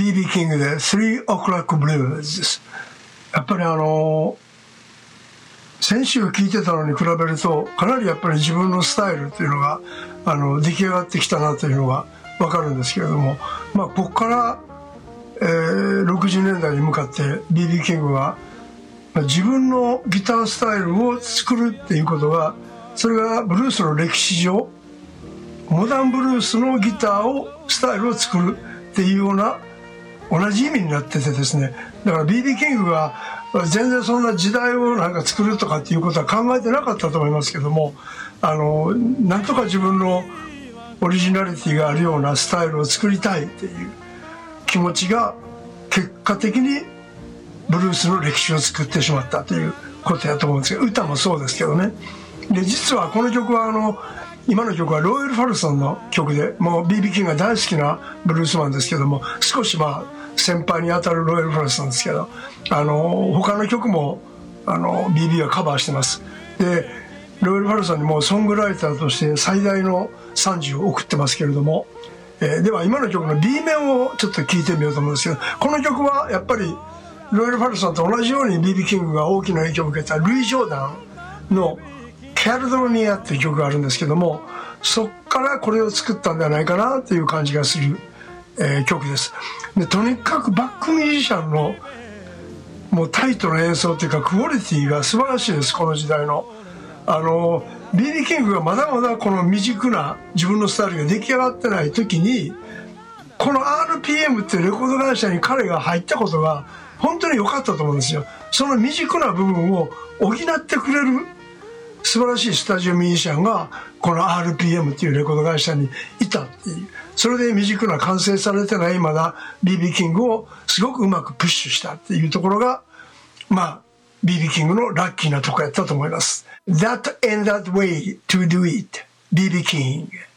BB キングで3 O'Clock Blues です。やっぱり先週聴いてたのに比べるとかなりやっぱり自分のスタイルというのが出来上がってきたなというのが分かるんですけれども、ここから、60年代に向かって BB キングは自分のギタースタイルを作るっていうことが、それがブルースの歴史上モダンブルースのギタースタイルを作るっていうような同じ意味になっててですね、だから BB キングが全然そんな時代をなんか作るとかっていうことは考えてなかったと思いますけども、なんとか自分のオリジナリティがあるようなスタイルを作りたいっていう気持ちが結果的にブルースの歴史を作ってしまったということやと思うんですけど、歌もそうですけどね。で実はこの曲は今の曲はロイヤル・ファルソンの曲で、もう BB キングが大好きなブルースマンですけども、少し先輩にあたるロイヤル・ファルソンですけど、他の曲もBB はカバーしてます。でロイヤル・ファルソンにもソングライターとして最大の賛辞を送ってますけれども、では今の曲の B 面をちょっと聴いてみようと思うんですけど、この曲はやっぱりロイヤル・ファルソンと同じように BB キングが大きな影響を受けたルイ・ジョーダンのキャルドロニアっていう曲があるんですけども、そっからこれを作ったんではないかなという感じがする、曲です。でとにかくバックミュージシャンのもうタイトな演奏というかクオリティが素晴らしいです。この時代のBB キングがまだまだこの未熟な自分のスタイルが出来上がってない時に、この RPM っていうレコード会社に彼が入ったことが本当に良かったと思うんですよ。その未熟な部分を補ってくれる素晴らしいスタジオミュージシャンがこの RPM っていうレコード会社にいたっていう、それで未熟な完成されてないまだ BB キングをすごくうまくプッシュしたっていうところがBB キングのラッキーなとこやったと思います。That and that way to do it BB King